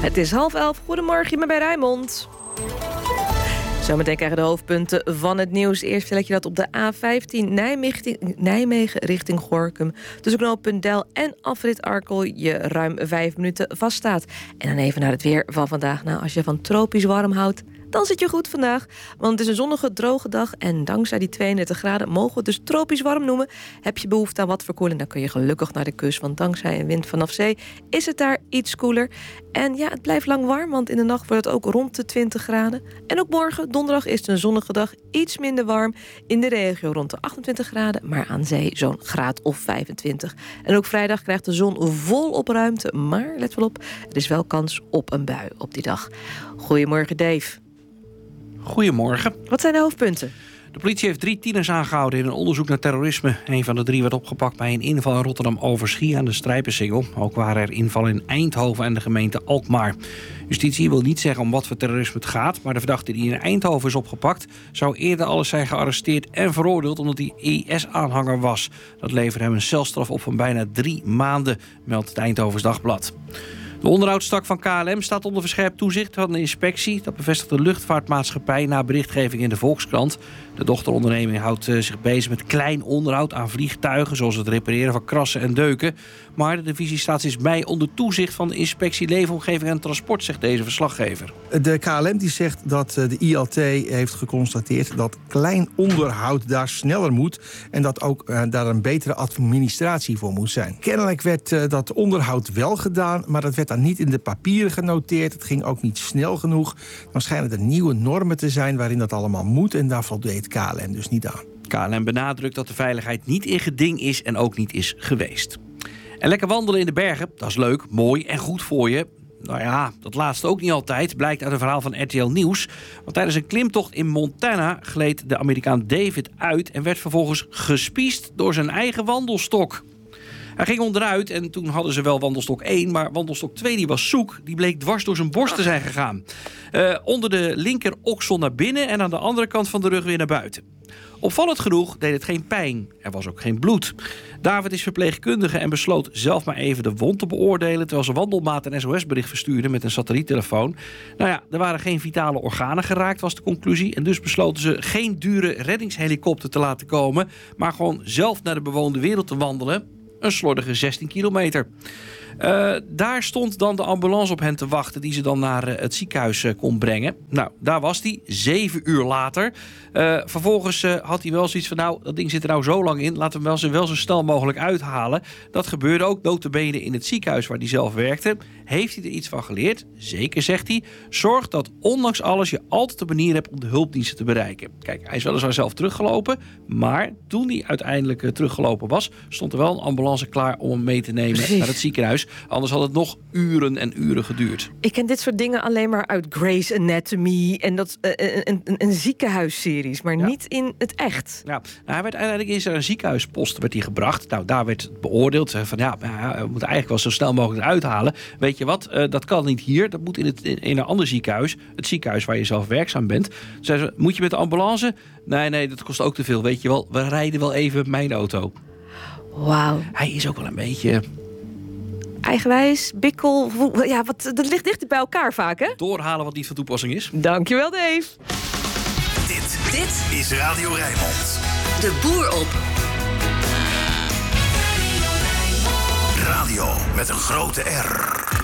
Het is 10:30. Goedemorgen, je bent bij Rijnmond. Zometeen krijgen de hoofdpunten van het nieuws. Eerst vertel ik je dat op de A15 Nijmegen richting Gorinchem tussen knooppunt Del en afrit Arkel je ruim 5 minuten vaststaat. En dan even naar het weer van vandaag. Nou, als je van tropisch warm houdt, dan zit je goed vandaag. Want het is een zonnige, droge dag. En dankzij die 32 graden mogen we het dus tropisch warm noemen. Heb je behoefte aan wat verkoeling, dan kun je gelukkig naar de kust. Want dankzij een wind vanaf zee is het daar iets koeler. En ja, het blijft lang warm, want in de nacht wordt het ook rond de 20 graden. En ook morgen, donderdag, is het een zonnige dag. Iets minder warm. In de regio rond de 28 graden. Maar aan zee zo'n graad of 25. En ook vrijdag krijgt de zon volop ruimte. Maar let wel op, er is wel kans op een bui op die dag. Goedemorgen, Dave. Goedemorgen. Wat zijn de hoofdpunten? De politie heeft 3 tieners aangehouden in een onderzoek naar terrorisme. Een van de 3 werd opgepakt bij een inval in Rotterdam-Overschie aan de Strijpersingel. Ook waren er invallen in Eindhoven en de gemeente Alkmaar. Justitie wil niet zeggen om wat voor terrorisme het gaat, maar de verdachte die in Eindhoven is opgepakt zou eerder alles zijn gearresteerd en veroordeeld omdat hij IS-aanhanger was. Dat leverde hem een celstraf op van bijna 3 maanden, meldt het Eindhovens Dagblad. De onderhoudstak van KLM staat onder verscherpt toezicht van de inspectie. Dat bevestigt de luchtvaartmaatschappij na berichtgeving in de Volkskrant. De dochteronderneming houdt zich bezig met klein onderhoud aan vliegtuigen, zoals het repareren van krassen en deuken. Maar de divisie staat sinds mei onder toezicht van de inspectie Leefomgeving en Transport, zegt deze verslaggever. De KLM die zegt dat de ILT heeft geconstateerd dat klein onderhoud daar sneller moet en dat ook daar een betere administratie voor moet zijn. Kennelijk werd dat onderhoud wel gedaan, maar dat werd dan niet in de papieren genoteerd. Het ging ook niet snel genoeg. Dan schijnen er nieuwe normen te zijn waarin dat allemaal moet en daar voldeed KLM dus niet aan. KLM benadrukt dat de veiligheid niet in geding is en ook niet is geweest. En lekker wandelen in de bergen, dat is leuk, mooi en goed voor je. Nou ja, dat laatste ook niet altijd, blijkt uit een verhaal van RTL Nieuws. Want tijdens een klimtocht in Montana gleed de Amerikaan David uit en werd vervolgens gespiest door zijn eigen wandelstok. Hij ging onderuit en toen hadden ze wel wandelstok 1... maar wandelstok 2 die was zoek. Die bleek dwars door zijn borst te zijn gegaan. Onder de linker oksel naar binnen en aan de andere kant van de rug weer naar buiten. Opvallend genoeg deed het geen pijn. Er was ook geen bloed. David is verpleegkundige en besloot zelf maar even de wond te beoordelen, terwijl zijn wandelmaat een SOS-bericht verstuurde met een satelliettelefoon. Nou ja, er waren geen vitale organen geraakt, was de conclusie. En dus besloten ze geen dure reddingshelikopter te laten komen, maar gewoon zelf naar de bewoonde wereld te wandelen. Een slordige 16 kilometer. Daar stond dan de ambulance op hen te wachten, die ze dan naar het ziekenhuis kon brengen. Nou, daar was hij, 7 uur later. Vervolgens had hij wel zoiets van, nou, dat ding zit er nou zo lang in, laten we hem wel zo snel mogelijk uithalen. Dat gebeurde ook, nota bene in het ziekenhuis waar hij zelf werkte. Heeft hij er iets van geleerd? Zeker, zegt hij. Zorg dat ondanks alles je altijd een manier hebt om de hulpdiensten te bereiken. Kijk, hij is weliswaar zelf teruggelopen, maar toen hij uiteindelijk teruggelopen was, stond er wel een ambulance klaar om hem mee te nemen naar het ziekenhuis. Anders had het nog uren en uren geduurd. Ik ken dit soort dingen alleen maar uit Grey's Anatomy en dat een ziekenhuisseries, maar niet in het echt. Ja, nou, hij werd uiteindelijk in zijn ziekenhuispost werd hij gebracht. Nou, daar werd het beoordeeld van ja, we moeten eigenlijk wel zo snel mogelijk eruit halen. Weet je wat, dat kan niet hier. Dat moet in een ander ziekenhuis. Het ziekenhuis waar je zelf werkzaam bent. Zeiden ze, moet je met de ambulance? Nee, dat kost ook te veel. Weet je wel, we rijden wel even met mijn auto. Wauw. Hij is ook wel een beetje eigenwijs, bikkel. Ja, dat ligt dicht bij elkaar vaak, hè? Doorhalen wat niet van toepassing is. Dankjewel, Dave. Dit is Radio Rijnmond. De boer op. Radio met een grote R.